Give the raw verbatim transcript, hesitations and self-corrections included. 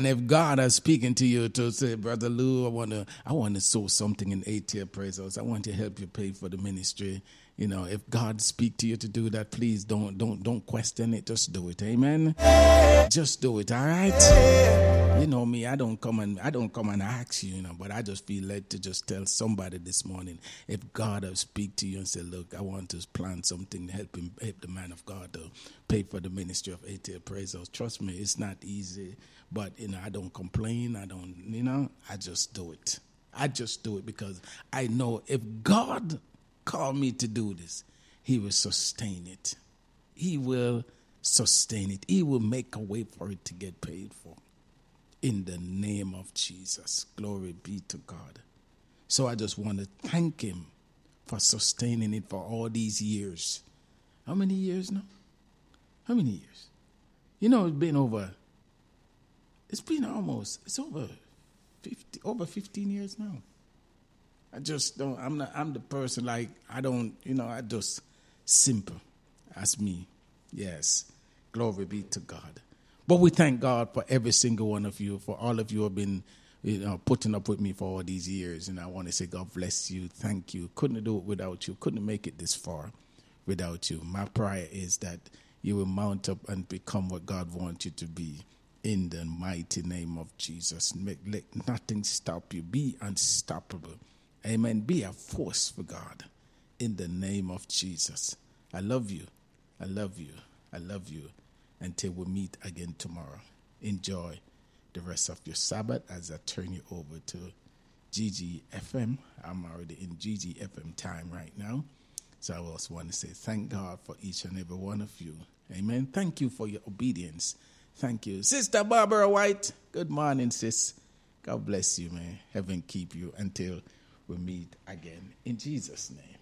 if God is speaking to you to say, Brother Lou, I want to I want to sow something in eight-year praise house. I want to help you pay for the ministry. You know, if God speak to you to do that, please don't don't don't question it. Just do it. Amen. Just do it. All right. You know me. I don't come and I don't come and ask you. You know, but I just feel led to just tell somebody this morning. If God will speak to you and say, look, I want to plan something to help him, help the man of God to pay for the ministry of eight-year praise house. Trust me, it's not easy. But you know, I don't complain. I don't. You know, I just do it. I just do it because I know if God call me to do this, he will sustain it. He will sustain it. He will make a way for it to get paid for. In the name of Jesus. Glory be to God. So I just want to thank him for sustaining it for all these years. How many years now? How many years? You know, it's been over, it's been almost, it's over fifty, over fifteen years now. I just don't, I'm not, I'm the person like, I don't, you know, I just simple. That's me. Yes. Glory be to God. But we thank God for every single one of you, for all of you who have been, you know, putting up with me for all these years. And I want to say, God bless you. Thank you. Couldn't do it without you. Couldn't make it this far without you. My prayer is that you will mount up and become what God wants you to be in the mighty name of Jesus. Make, let nothing stop you. Be unstoppable. Amen. Be a force for God in the name of Jesus. I love you. I love you. I love you. Until we meet again tomorrow. Enjoy the rest of your Sabbath as I turn you over to G G F M. I'm already in G G F M time right now. So I also want to say thank God for each and every one of you. Amen. Thank you for your obedience. Thank you. Sister Barbara White. Good morning, sis. God bless you, man. Heaven keep you until we meet again in Jesus' name.